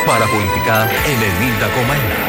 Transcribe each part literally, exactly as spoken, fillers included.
Παραπολιτικά ενενήντα κόμμα ένα.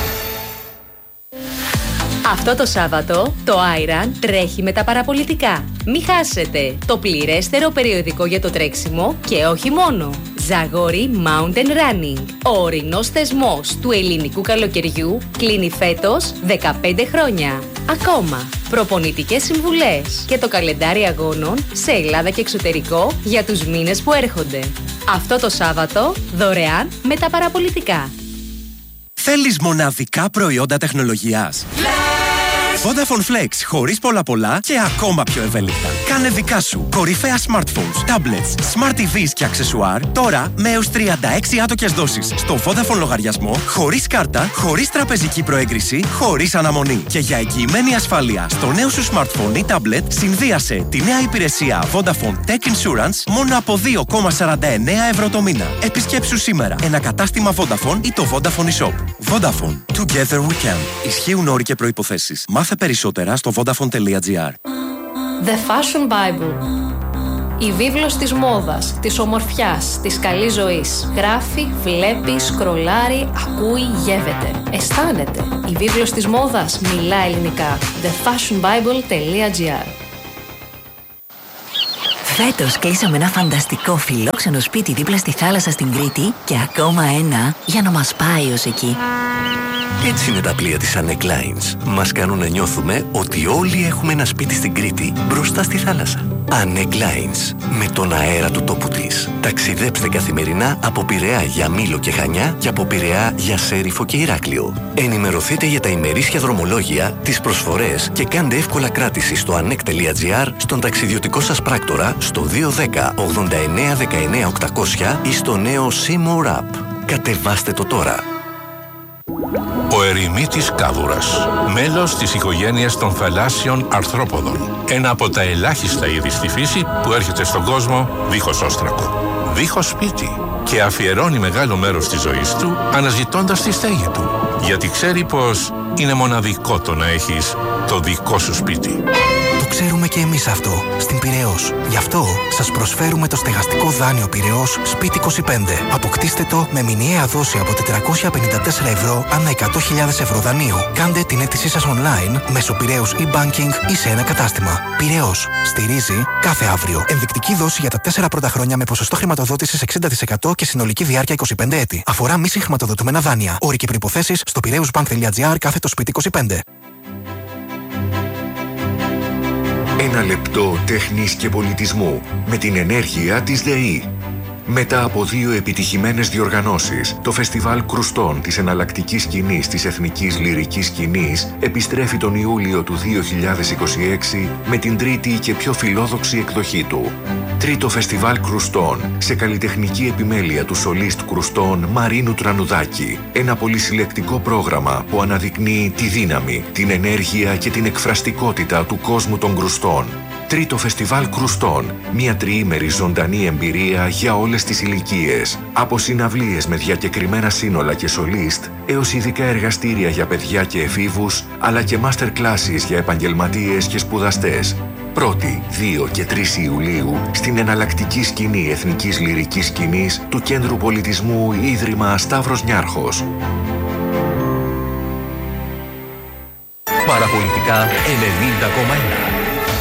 Αυτό το Σάββατο το Άιραν τρέχει με τα παραπολιτικά. Μη χάσετε το πληρέστερο περιοδικό για το τρέξιμο και όχι μόνο. Ζαγόρι Mountain Running. Ο ορεινός θεσμός του ελληνικού καλοκαιριού κλείνει φέτος δεκαπέντε χρόνια. Ακόμα, προπονητικές συμβουλές και το καλεντάρι αγώνων σε Ελλάδα και εξωτερικό για τους μήνες που έρχονται. Αυτό το Σάββατο δωρεάν με τα παραπολιτικά. Θέλεις μοναδικά προϊόντα τεχνολογίας? Vodafone Flex, χωρίς πολλά πολλά και ακόμα πιο ευέλικτα. Κάνε δικά σου κορυφαία smartphones, tablets, smart τι βις και αξεσουάρ τώρα με έως τριάντα έξι άτοκες δόσεις στο Vodafone λογαριασμό, χωρίς κάρτα, χωρίς τραπεζική προέγκριση, χωρίς αναμονή. Και για εγγυημένη ασφάλεια στο νέο σου smartphone ή tablet, συνδύασε τη νέα υπηρεσία Vodafone Tech Insurance μόνο από δύο κόμμα σαράντα εννέα ευρώ το μήνα. Επισκέψου σήμερα ένα κατάστημα Vodafone ή το Vodafone eShop. Vodafone. Together we can. Ισχύουν όροι και προϋποθέσεις. Μάθε περισσότερα στο vodafone τελεία gr. The Fashion Bible. Η βίβλος της μόδας, της ομορφιάς, της καλής ζωής. Γράφει, βλέπει, σκρολάρει, ακούει, γεύεται. Αισθάνεται. Η βίβλος της μόδας μιλά ελληνικά. the fashion bible τελεία gr. Φέτος κλείσαμε ένα φανταστικό φιλόξενο σπίτι δίπλα στη θάλασσα στην Κρήτη και ακόμα ένα για να μας πάει ως εκεί. Έτσι είναι τα πλοία της Annec Lines. Μας κάνουν να νιώθουμε ότι όλοι έχουμε ένα σπίτι στην Κρήτη μπροστά στη θάλασσα. Annec Lines. Με τον αέρα του τόπου της. Ταξιδέψτε καθημερινά από Πειραιά για Μήλο και Χανιά και από Πειραιά για Σέριφο και Ηράκλειο. Ενημερωθείτε για τα ημερήσια δρομολόγια, τις προσφορές και κάντε εύκολα κράτηση στο annec τελεία gr, στον ταξιδιωτικό σας πράκτορα, στο δύο ένα μηδέν ογδόντα εννέα δεκαεννέα οκτακόσια ή στο νέο Seymour App. Κατεβάστε το τώρα. Ο ερημίτης κάβουρας, μέλος της οικογένειας των θαλάσσιων αρθρόποδων. Ένα από τα ελάχιστα είδη στη φύση που έρχεται στον κόσμο δίχως όστρακο, δίχως σπίτι και αφιερώνει μεγάλο μέρος της ζωής του αναζητώντας τη στέγη του. Γιατί ξέρει πως είναι μοναδικό το να έχεις το δικό σου σπίτι. Το ξέρουμε και εμείς αυτό, στην Πειραιώς. Γι' αυτό σας προσφέρουμε το στεγαστικό δάνειο Πειραιώς Σπίτι είκοσι πέντε. Αποκτήστε το με μηνιαία δόση από τετρακόσια πενήντα τέσσερα ευρώ ανά εκατό χιλιάδες ευρώ δανείου. Κάντε την αίτησή σας online μέσω Πειραιώς e-banking ή σε ένα κατάστημα. Πειραιώς. Στηρίζει κάθε αύριο. Ενδεικτική δόση για τα τέσσερα πρώτα χρόνια με ποσοστό χρηματοδότησης εξήντα τοις εκατό και συνολική διάρκεια είκοσι πέντε έτη. Αφορά μη συγχρηματοδοτούμενα δάνεια. Όροι και προϋποθέσεις στο πειραιώσμπανκ τελεία gr κάθετο σπίτι είκοσι πέντε. Ένα λεπτό τέχνης και πολιτισμού με την ενέργεια της ΔΕΗ. Μετά από δύο επιτυχημένες διοργανώσεις, το Φεστιβάλ Κρουστών της εναλλακτικής σκηνής της εθνικής λυρικής σκηνής επιστρέφει τον Ιούλιο του δύο χιλιάδες είκοσι έξι με την τρίτη και πιο φιλόδοξη εκδοχή του. Τρίτο Φεστιβάλ Κρουστών, σε καλλιτεχνική επιμέλεια του σολίστ Κρουστών Μαρίνου Τρανουδάκη. Ένα πολυσυλλεκτικό πρόγραμμα που αναδεικνύει τη δύναμη, την ενέργεια και την εκφραστικότητα του κόσμου των Κρουστών. Τρίτο Φεστιβάλ Κρουστών, μια τριήμερη ζωντανή εμπειρία για όλες τις ηλικίες. Από συναυλίες με διακεκριμένα σύνολα και σολίστ, έως ειδικά εργαστήρια για παιδιά και εφήβους, αλλά και master classes για επαγγελματίες και σπουδαστές. πρώτη, δύο και τρεις Ιουλίου στην εναλλακτική σκηνή εθνικής λυρικής σκηνής του Κέντρου Πολιτισμού Ίδρυμα Σταύρος Νιάρχος. Παραπολιτικά ενενήντα κόμμα ένα.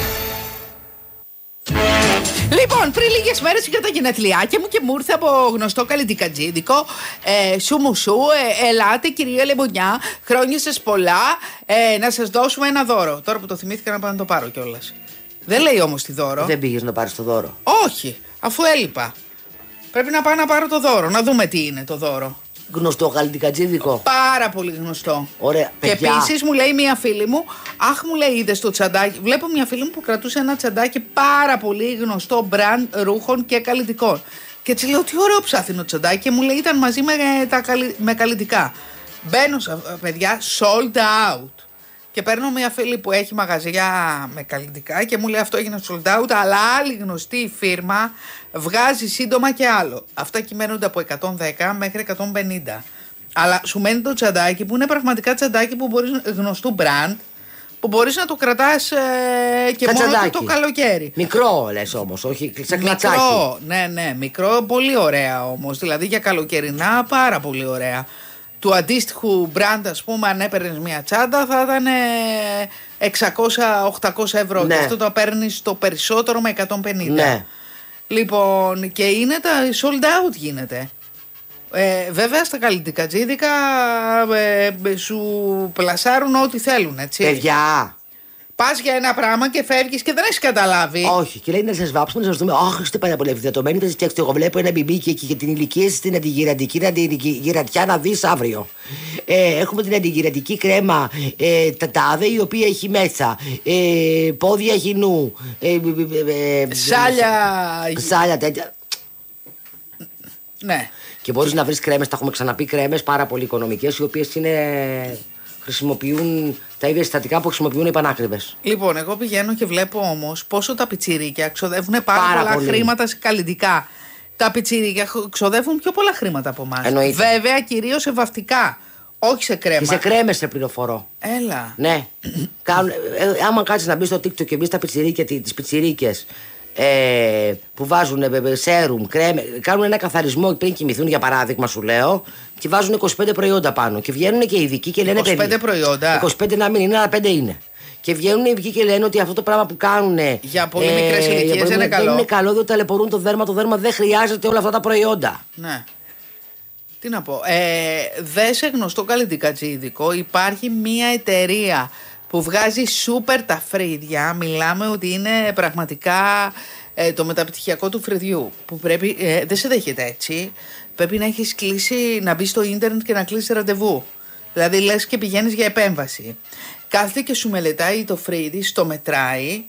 Λοιπόν, πριν λίγες μέρες είχα τα γενεθλιάκια μου και μου ήρθε από γνωστό καλλιτικατζίδικο ε, σου μου σου, ε, ελάτε κυρία Λεμονιά, χρόνια σας πολλά, ε, να σας δώσουμε ένα δώρο. Τώρα που το θυμήθηκα να πάω να το πάρω κιόλας. Δεν λέει όμως τι δώρο. Δεν πήγες να πάρεις το δώρο? Όχι, αφού έλειπα. Πρέπει να πάω να πάρω το δώρο, να δούμε τι είναι το δώρο. Γνωστό καλλιτικατζίδικο. Πάρα πολύ γνωστό. Ωραία, και επίσης μου λέει μια φίλη μου, αχ μου λέει είδες το τσαντάκι. Βλέπω μια φίλη μου που κρατούσε ένα τσαντάκι πάρα πολύ γνωστό μπραντ ρούχων και καλλιτικών. Και έτσι λέω, τι ωραίο ψάθινο τσαντάκι. Και μου λέει ήταν μαζί με, τα, με καλλιτικά. Μπαίνω, παιδιά, sold out. Και παίρνω μια φίλη που έχει μαγαζιά με καλλιτικά και μου λέει αυτό έγινε sold out, αλλά άλλη γνωστή φίρμα βγάζει σύντομα και άλλο. Αυτά κυμαίνονται από εκατόν δέκα μέχρι εκατόν πενήντα. Αλλά σου μένει το τσαντάκι που είναι πραγματικά τσαντάκι που μπορείς, γνωστού brand, που μπορείς να το κρατάς ε, και μόνο τσαντάκι. το καλοκαίρι. Μικρό λες όμως, όχι σαν κλατσάκι. Μικρό, ναι, ναι, μικρό, πολύ ωραία όμως. Δηλαδή για καλοκαιρινά πάρα πολύ ωραία. Του αντίστοιχου brand, ας πούμε, αν έπαιρνες μια τσάντα θα ήταν εξακόσια με οχτακόσια ευρώ. Ναι. Και αυτό το παίρνεις το περισσότερο με εκατόν πενήντα. Ναι. Λοιπόν, και είναι τα sold out γίνεται. Ε, βέβαια στα καλλιτικατζίδικα ε, σου πλασάρουν ό,τι θέλουν, έτσι. Παιδιά. Πας για ένα πράγμα και φεύγεις και δεν έχεις καταλάβει. Όχι, και λέει να σας βάψουμε, να σας δούμε. Όχι, είστε πάρα πολύ ευδεδομένοι. Θα σας φτιάξετε. Εγώ βλέπω ένα μπιμπίκι εκεί για την ηλικία στην αντιγυρατική αντιγυρατιά να δεις αύριο. Ε, έχουμε την αντιγυρατική κρέμα ε, τα τάδε, η οποία έχει μέσα ε, πόδια γυνού. Ε, ε, ε, Σάλια. Σάλια τέτοια. Ναι. Και μπορείς να βρεις κρέμες, τα έχουμε ξαναπεί, κρέμες πάρα πολύ οικονομικές, οι οποίες είναι. Χρησιμοποιούν τα ίδια συστατικά που χρησιμοποιούν οι πανάκριβες. Λοιπόν, εγώ πηγαίνω και βλέπω όμως πόσο τα πιτσιρίκια ξοδεύουν πάρα, πάρα πολλά πολύ. χρήματα σε καλλιτικά. Τα πιτσιρίκια ξοδεύουν πιο πολλά χρήματα από εμάς. Βέβαια, κυρίως σε βαφτικά. Όχι σε κρέμα. Και σε κρέμες σε πληροφορώ. Έλα. Ναι. Κάνουν, ε, άμα κάτσεις να μπεις στο TikTok και μπεις στα πιτσιρίκια, τις πιτσιρίκες ε, που βάζουν ε, σέρουμ, κρέμε, κάνουν ένα καθαρισμό πριν κοιμηθούν, για παράδειγμα, σου λέω, και βάζουν είκοσι πέντε προϊόντα πάνω. Και βγαίνουν και οι ειδικοί και λένε είκοσι πέντε προϊόντα. είκοσι πέντε να μην είναι, αλλά πέντε είναι. Και βγαίνουν οι ειδικοί και λένε ότι αυτό το πράγμα που κάνουν. Για πολύ ε, μικρές ηλικίες είναι καλό. Δεν είναι καλό, διότι ταλαιπωρούν το δέρμα. Το δέρμα δεν χρειάζεται όλα αυτά τα προϊόντα. Ναι. Τι να πω. Ε, δε σε γνωστό καλλιτικατζίδικο υπάρχει μια εταιρεία που βγάζει σούπερ τα φρύδια. Μιλάμε ότι είναι πραγματικά ε, το μεταπτυχιακό του φρυδιού. Που πρέπει, ε, δεν σε δέχεται έτσι. Πρέπει να έχεις κλείσει, να μπει στο ίντερνετ και να κλείσει ραντεβού. Δηλαδή λες και πηγαίνεις για επέμβαση. Κάθεται και σου μελετάει το φρύδι, στο μετράει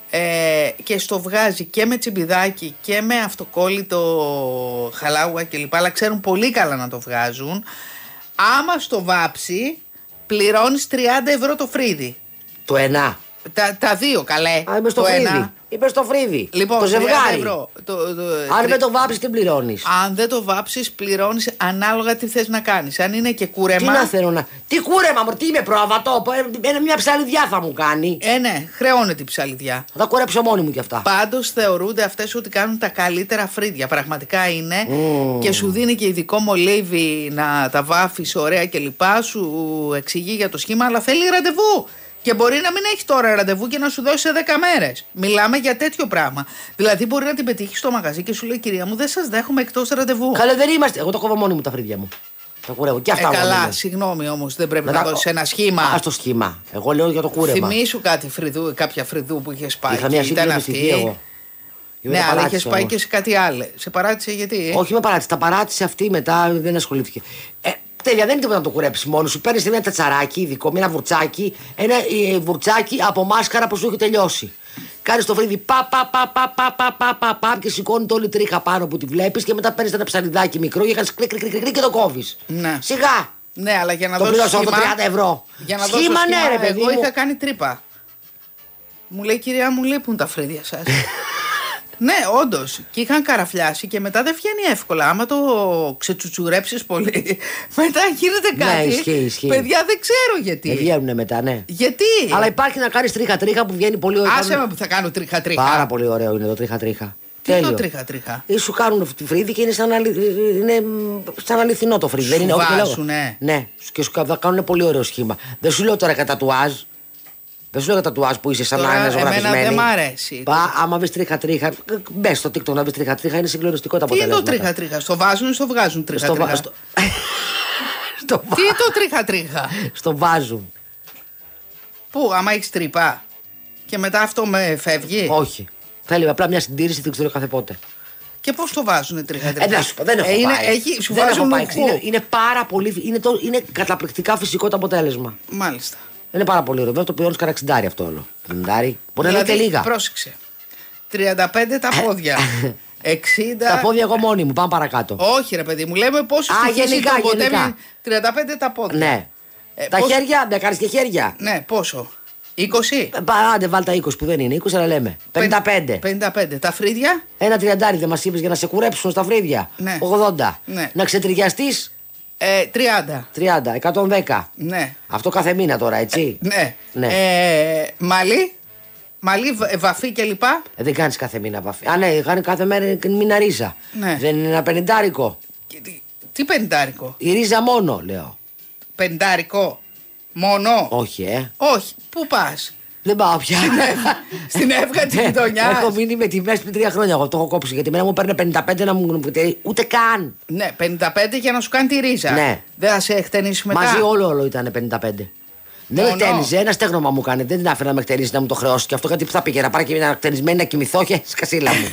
ε, και στο βγάζει και με τσιμπιδάκι και με αυτοκόλλητο χαλάουα κλπ. Αλλά ξέρουν πολύ καλά να το βγάζουν. Άμα στο βάψει, πληρώνεις τριάντα ευρώ το φρύδι. Το ένα. Τα, τα δύο, καλέ. Α, είμαι στο το φρύδι. Ένα. Είπε στο φρύδι. Λοιπόν, το ζευγάρι. Ευρώ, το, το, αν δεν το βάψεις, τι πληρώνεις? Αν δεν το βάψεις, πληρώνεις ανάλογα τι θες να κάνεις. Αν είναι και κούρεμα. Τι να θέλω να. Τι κούρεμα, μου, τι είμαι πρόβατο. Μια ψαλιδιά θα μου κάνει. Ε, ναι, χρεώνεται η ψαλιδιά. Θα τα κουρέψω μόνη μου κι αυτά. Πάντως θεωρούνται αυτές ότι κάνουν τα καλύτερα φρύδια. Πραγματικά είναι. Mm. Και σου δίνει και ειδικό μολύβι να τα βάφεις ωραία κλπ. Σου εξηγεί για το σχήμα, αλλά θέλει ραντεβού. Και μπορεί να μην έχει τώρα ραντεβού και να σου δώσει σε δέκα μέρες. Μιλάμε για τέτοιο πράγμα. Δηλαδή, μπορεί να την πετύχει στο μαγαζί και σου λέει: Κυρία μου, δεν σας δέχομαι εκτός ραντεβού. Καλά, δεν είμαστε. Εγώ το κόβω μόνη μου τα φρύδια μου. Τα κουρεύω. Και αυτά ε, καλά, μόνο. Συγγνώμη όμως, δεν πρέπει Μετά, να δώσει ένα σχήμα. Α το σχήμα. Εγώ λέω για το κούρεμα. Θυμήσου κάτι φρυδού, κάποια φρυδού που είχε πάει. Είχα μια ήταν αυτή. Εγώ. Ναι, αλλά είχε πάει και σε κάτι άλλο. Σε παράτησε γιατί. Όχι, με παράτησε. Τα παράτησε αυτή μετά, δεν ασχολήθηκε. Ε, Τέλεια, δεν είναι τίποτα να το κουρέψει μόνο σου. Παίρνει ένα τατσαράκι ειδικό, με ένα βουρτσάκι, ένα ε, βουρτσάκι από μάσκαρα που σου έχει τελειώσει. Κάνει το φρύδι πα, πα, πα, πα, πα, πα, πα, πα, πα, και σηκώνει το όλη τρίχα πάνω που τη βλέπει και μετά παίρνει ένα ψαλιδάκι μικρό και κάνει κλικ, κλικ, κλικ, κλικ και το κόβει. Ναι. Σιγά! Ναι, αλλά για να το δώσω σχήμα, τριάντα ευρώ. Για να σχήμα, δώσω ναι, σχήμα, ρε παιδί. Εγώ μου. είχα κάνει τρύπα. Μου λέει, κυρία μου, λείπουν τα φρύδια σας. Ναι, όντως. Και είχαν καραφλιάσει και μετά δεν βγαίνει εύκολα. Άμα το ξετσουτσουρέψεις πολύ, μετά γίνεται κάτι. Ναι, ισχύει, ισχύει. Παιδιά, δεν ξέρω γιατί. Δεν βγαίνουν μετά, ναι. Γιατί? Αλλά υπάρχει να κάνεις τρίχα-τρίχα που βγαίνει πολύ ωραίο. Άσε με που θα κάνω τρίχα-τρίχα. Πάρα πολύ ωραίο είναι το τρίχα-τρίχα. Τι είναι το τρίχα-τρίχα? Ή σου κάνουν τη φρύδι και είναι σαν, αλη... είναι σαν αληθινό το φρύδι. Σου δεν είναι βάζουνε. Ναι, και σου κάνουν πολύ ωραίο σχήμα. Δεν σου λέω τώρα κατά τουάζ. Δεν σου λέω για τατουάζ που είσαι σαν να είναι ζωγραφισμένη. Εμένα δεν μ' αρέσει. Πα, άμα βρει τρίχα-τρίχα, μπε στο TikTok να βρει τρίχα-τρίχα, είναι συγκλονιστικό το αποτέλεσμα. Τι είναι το τρίχα-τρίχα, στο βάζουν ή στο βγάζουν τρίχα-τρίχα? Στο... στο... Τι είναι το τρίχα-τρίχα? Στο βάζουν. Πού, άμα έχει τρύπα και μετά αυτό με φεύγει? Όχι. Θέλει απλά μια συντήρηση, δεν ξέρω κάθε πότε. Και πώς το βάζουν τρίχα-τρίχα? Ε, να σου πω, δεν έχω ε, είναι, πάει. Έχει, σου δεν βάζουν έχω πάει. Είναι, είναι πάρα πολύ. Είναι, το, είναι καταπληκτικά φυσικό το αποτέλεσμα. Μάλιστα. Είναι πάρα πολύ ωραίο. Βέβαια το πληρώνει κανένα εξήντα αυτό όλο. Μπορεί να είναι και λίγα. Πρόσεξε. τριάντα πέντε τα πόδια. εξήντα. Τα πόδια εγώ μόνη μου, πάμε παρακάτω. Όχι, ρε παιδί μου, λέμε πόσο στοιχίζει το ποτέμι. τριάντα πέντε τα πόδια. Ναι. Ε, τα πώς... χέρια, δεν κάνει και χέρια. Ναι, πόσο? είκοσι. Άντε, βάλ τα είκοσι που δεν είναι. είκοσι αλλά λέμε. πενήντα πέντε. πενήντα πέντε. Τα φρύδια. Ένα τριαντάρι δεν μα είπε για να σε κουρέψουν στα φρύδια. Ναι. ογδόντα. Ναι. Να ξετριγιαστεί. Ε, τριάντα. τριάντα, εκατόν δέκα. Ναι. Αυτό κάθε μήνα τώρα, έτσι. Ε, ναι. Ναι. Ε, μαλλί. Μαλλί, βαφή κλπ. Ε, δεν κάνει κάθε μήνα βαφή. Α, ναι, κάνει κάθε μέρα μήνα ρίζα. Ναι. Δεν είναι ένα πενηντάρικο. Τι, τι πενηντάρικο. Η ρίζα μόνο, λέω. Πενηντάρικο. Μόνο. Όχι, ε. Όχι. Πού πας? Δεν πάω πια. Στην Εύγα τη γειτονιά. Έχω μείνει με τιμές πριν τρία χρόνια. Εγώ το έχω κόψει. Γιατί μένα μου παίρνει πενήντα πέντε να μου. Ούτε καν. Ναι, πενήντα πέντε για να σου κάνει τη ρίζα. Ναι. Δεν θα σε εκτενήσει μετά. Μαζί όλο όλο ήταν πενήντα πέντε. Δεν με εκτένιζε, ένα στέγνομα μου κάνει. Δεν την άφηνα να με εκτενίσει να μου το χρεώσει. Και αυτό γιατί που θα πήγε να πάρει και μια εκτενισμένη να κοιμηθώ και σκασίλα μου.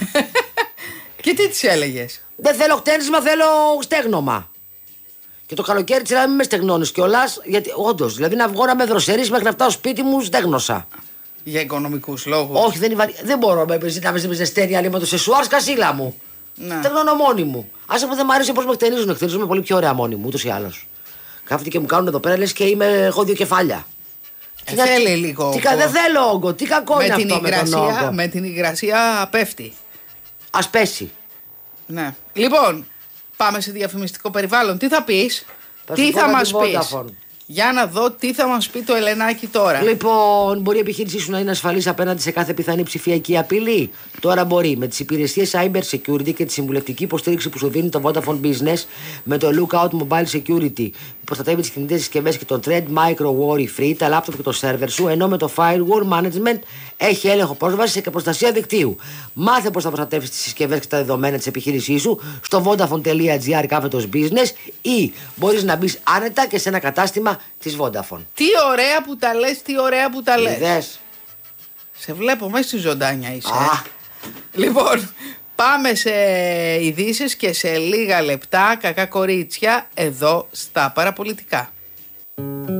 Και τι τη έλεγε? Δεν θέλω χτένισμα, θέλω στέγνομα. Και το καλοκαίρι τη να μην με στεγνώνει κιόλα. Γιατί όντω, δηλαδή να βγω να με δροσερίσει μέχρι να φτάω σπίτι μου, στέγνωσα. Για οικονομικούς λόγους. Όχι, δεν, βαρύ... δεν μπορώ να με με ζεσταίνει αλλή με το σεσουάρ σκασίλα μου. Ναι. Στεγνώνω μόνη μου. Άσε που δεν μ' άρεσε πώ με χτενίζουν. Χτενίζουν πολύ πιο ωραία μόνη μου, ούτω ή άλλω. Κάθονται και μου κάνουν εδώ πέρα λες και είμαι εγώ δύο κεφάλια. Ε, τι θέλει τι... λίγο. Τι κα... Δεν θέλω όγκο. Τι κακό είναι αυτό υγρασία, με τον όγκο. Με την υγρασία πέφτει. Ας πέσει. Ναι. Λοιπόν, πάμε σε διαφημιστικό περιβάλλον. Τι θα πεις? Τι θα μας πεις? Για να δω τι θα μας πει το Ελενάκι τώρα. Λοιπόν, μπορεί η επιχείρησή σου να είναι ασφαλής απέναντι σε κάθε πιθανή ψηφιακή απειλή. Τώρα μπορεί με τις υπηρεσίες Cyber Security και τη συμβουλευτική υποστήριξη που σου δίνει το Vodafone Business με το Lookout Mobile Security που προστατεύει τις κινητές συσκευές και το Thread Micro Worry Free, τα laptop και το server σου, ενώ με το Firewall Management έχει έλεγχο πρόσβαση και προστασία δικτύου. Μάθε πώς θα προστατεύεις τις συσκευές και τα δεδομένα της επιχείρησής σου στο vodafone.gr κάθετος business ή μπορείς να μπεις άνετα και σε ένα κατάστημα της Vodafone. Τι ωραία που τα λες, τι ωραία που τα λες. Είδες. Σε βλέπω μέσα στη ζωντάνια είσαι. Α. Λοιπόν, πάμε σε ειδήσεις και σε λίγα λεπτά, κακά κορίτσια, εδώ στα παραπολιτικά.